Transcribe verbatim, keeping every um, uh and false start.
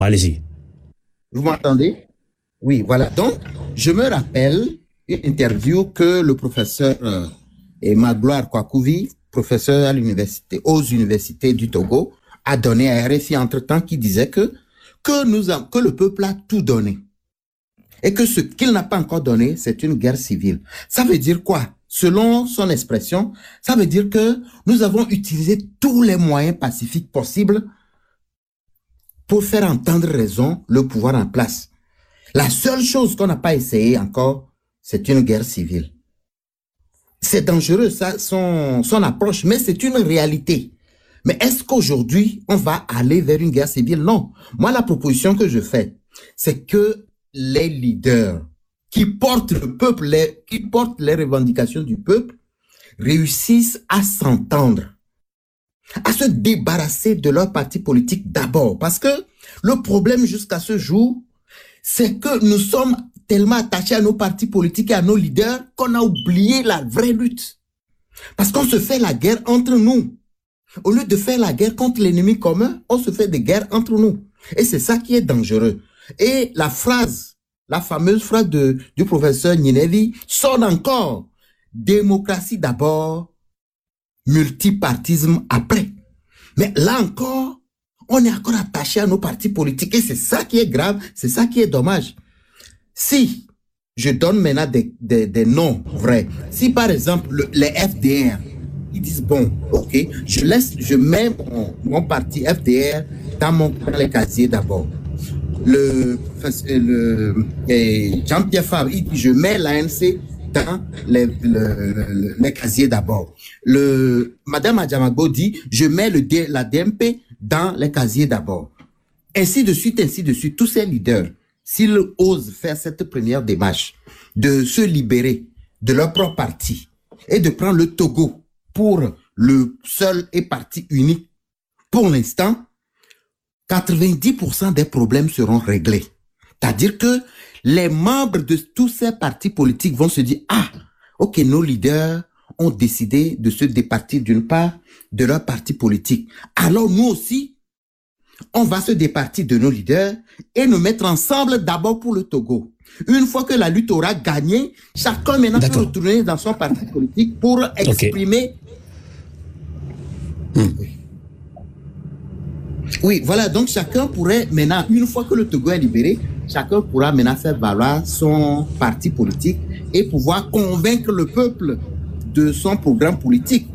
Allez-y. Vous m'entendez? Oui, voilà. Donc, je me rappelle une interview que le professeur euh, Magloire Kwakouvi, professeur à l'université, aux universités du Togo, a donné à R F I entre-temps, qui disait que, que, nous a, que le peuple a tout donné. Et que ce qu'il n'a pas encore donné, c'est une guerre civile. Ça veut dire quoi? Selon son expression, ça veut dire que nous avons utilisé tous les moyens pacifiques possibles pour faire entendre raison le pouvoir en place. La seule chose qu'on n'a pas essayé encore, c'est une guerre civile. C'est dangereux, ça, son, son approche, mais c'est une réalité. Mais est-ce qu'aujourd'hui, on va aller vers une guerre civile? Non. Moi, la proposition que je fais, c'est que les leaders qui portent le peuple, les, qui portent les revendications du peuple, réussissent à s'entendre, à se débarrasser de leur parti politique d'abord. Parce que le problème jusqu'à ce jour, c'est que nous sommes tellement attachés à nos partis politiques et à nos leaders qu'on a oublié la vraie lutte. Parce qu'on se fait la guerre entre nous. Au lieu de faire la guerre contre l'ennemi commun, on se fait des guerres entre nous. Et c'est ça qui est dangereux. Et la phrase, la fameuse phrase de, du professeur Ninevi sonne encore. Démocratie d'abord, multipartisme après. Mais là encore, on est encore attaché à nos partis politiques et c'est ça qui est grave, c'est ça qui est dommage. Si je donne maintenant des, des, des noms vrais, si par exemple le, les F D R, ils disent bon, ok, je laisse, je mets mon, mon parti F D R dans, mon, dans les casiers d'abord. Le, le Jean-Pierre Fabre, il dit je mets l'A N C dans les, le, le, les casiers d'abord. Le Madame Adjamagbo dit je mets le la D M P dans les casiers d'abord. Ainsi de suite, ainsi de suite. Tous ces leaders, s'ils osent faire cette première démarche de se libérer de leur propre parti et de prendre le Togo pour le seul et parti unique, pour l'instant, quatre-vingt-dix pour cent des problèmes seront réglés. C'est-à-dire que les membres de tous ces partis politiques vont se dire « Ah, ok, nos leaders ont décidé de se départir d'une part de leur parti politique. Alors nous aussi, on va se départir de nos leaders et nous mettre ensemble d'abord pour le Togo. Une fois que la lutte aura gagné, chacun maintenant peut retourner dans son parti politique pour exprimer... Okay. Oui. Oui, voilà, donc chacun pourrait maintenant, une fois que le Togo est libéré, chacun pourra maintenant faire valoir son parti politique et pouvoir convaincre le peuple de son programme politique.